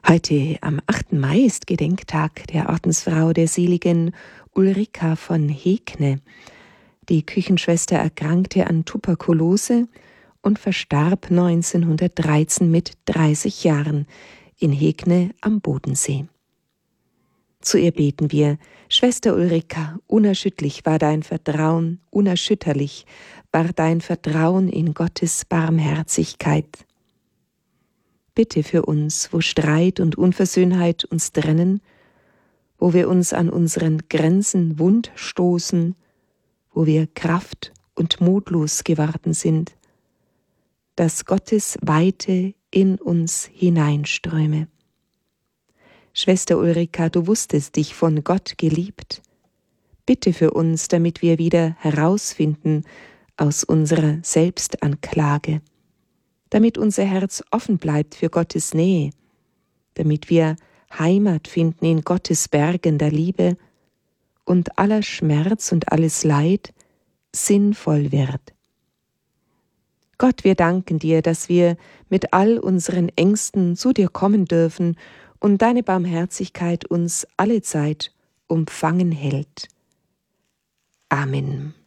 Heute am 8. Mai ist Gedenktag der Ordensfrau der seligen Ulrika von Hegne. Die Küchenschwester erkrankte an Tuberkulose und verstarb 1913 mit 30 Jahren in Hegne am Bodensee. Zu ihr beten wir: Schwester Ulrika, unerschütterlich war dein Vertrauen, unerschütterlich war dein Vertrauen in Gottes Barmherzigkeit. Bitte für uns, wo Streit und Unversöhnheit uns trennen, wo wir uns an unseren Grenzen wund stoßen, wo wir kraft- und mutlos geworden sind, dass Gottes Weite in uns hineinströme. Schwester Ulrika, du wusstest dich von Gott geliebt. Bitte für uns, damit wir wieder herausfinden aus unserer Selbstanklage, damit unser Herz offen bleibt für Gottes Nähe, damit wir Heimat finden in Gottes Bergen der Liebe und aller Schmerz und alles Leid sinnvoll wird. Gott, wir danken dir, dass wir mit all unseren Ängsten zu dir kommen dürfen und deine Barmherzigkeit uns allezeit umfangen hält. Amen.